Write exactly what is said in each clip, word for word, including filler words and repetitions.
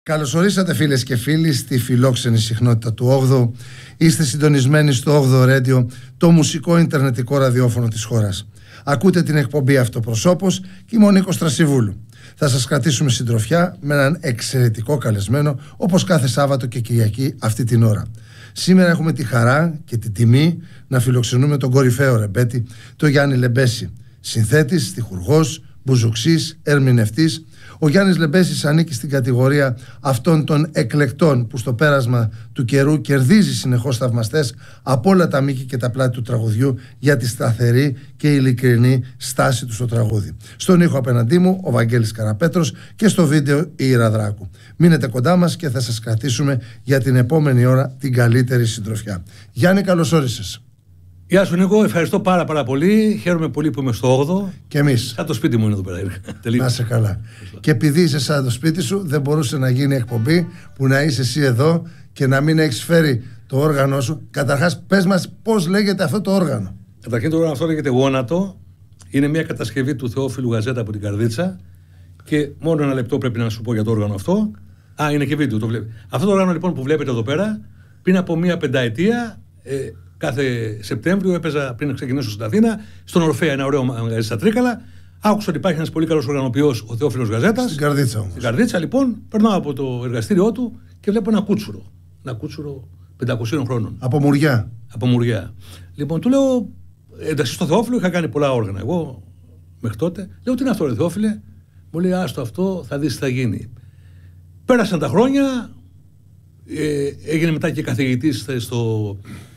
Καλωσορίσατε φίλες και φίλοι στη φιλόξενη συχνότητα του όγδοου. Είστε συντονισμένοι στο όγδοο Radio, το μουσικό ιντερνετικό ραδιόφωνο της χώρας. Ακούτε την εκπομπή Αυτοπροσώπος και είμαι ο Νίκος Τρασιβούλου. Θα σας κρατήσουμε συντροφιά με έναν εξαιρετικό καλεσμένο, όπως κάθε Σάββατο και Κυριακή αυτή την ώρα. Σήμερα έχουμε τη χαρά και τη τιμή να φιλοξενούμε τον κορυφαίο ρεμπέτη, τον Γιάννη Λεμπέση. Συνθέτης, στιχουργός, μπουζουξής, ερμηνευτής. Ο Γιάννης Λεμπέσης ανήκει στην κατηγορία αυτών των εκλεκτών που στο πέρασμα του καιρού κερδίζει συνεχώς θαυμαστές από όλα τα μήκη και τα πλάτη του τραγουδιού για τη σταθερή και ειλικρινή στάση του στο τραγούδι. Στον ήχο απέναντί μου ο Βαγγέλης Καραπέτρος και στο βίντεο η Ήρα Δράκου. Μείνετε κοντά μας και θα σας κρατήσουμε για την επόμενη ώρα την καλύτερη συντροφιά. Γιάννη, καλώς όρισες. Γεια σου Νίκο, ευχαριστώ πάρα πάρα πολύ. Χαίρομαι πολύ που είμαι στο όγδοο. Και εμείς. Σαν το σπίτι μου είναι εδώ πέρα. Να είσαι καλά. Και επειδή είσαι σαν το σπίτι σου, δεν μπορούσε να γίνει εκπομπή που να είσαι εσύ εδώ και να μην έχεις φέρει το όργανο σου. Καταρχάς, πες μας πώς λέγεται αυτό το όργανο. Καταρχήν το όργανο αυτό λέγεται Γόνατο. Είναι μια κατασκευή του Θεόφιλου Γαζέτα από την Καρδίτσα. Και μόνο ένα λεπτό πρέπει να σου πω για το όργανο αυτό. Α, είναι και βίντεο, το βλέπει. Αυτό το όργανο λοιπόν που βλέπετε εδώ πέρα, πριν από μια πενταετία. Ε, Κάθε Σεπτέμβριο έπαιζα πριν να ξεκινήσω στην Αθήνα, στον Ορφέα, ένα ωραίο μαγαζί στα Τρίκαλα. Άκουσα ότι υπάρχει ένας πολύ καλός οργανοποιός, ο Θεόφιλος Γαζέτας. Στην Καρδίτσα όμως. Στην Καρδίτσα, λοιπόν, περνάω από το εργαστήριό του και βλέπω ένα κούτσουρο. Ένα κούτσουρο πεντακοσίων χρόνων. Από Μουριά. Από Μουριά. Λοιπόν, του λέω, εντάξει, στο Θεόφιλο είχα κάνει πολλά όργανα. Εγώ μέχρι τότε λέω, τι είναι αυτό, ρε Θεόφιλε. Μου λέει, άστο αυτό, θα δεις τι θα γίνει. Πέρασαν τα χρόνια, ε, έγινε μετά και καθηγητής στο.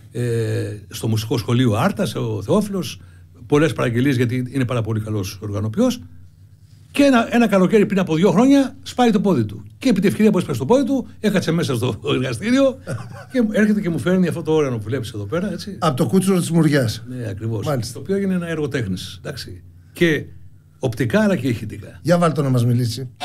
Ε, στο μουσικό σχολείο Άρτας, ο Θεόφιλος, πολλές παραγγελίες γιατί είναι πάρα πολύ καλός οργανοποιός. Και ένα, ένα καλοκαίρι πριν από δύο χρόνια σπάει το πόδι του. Και επί τη ευκαιρία που έσπασε το πόδι του, έκατσε μέσα στο εργαστήριο και έρχεται και μου φέρνει αυτό το όργανο που βλέπεις εδώ πέρα. Έτσι. Από το κούτσουρο της Μουριάς. Ναι, ακριβώς. Μάλιστα. Το οποίο έγινε ένα έργο τέχνης. Εντάξει. Και οπτικά αλλά και ηχητικά. Για βάλτε το να μας μιλήσει.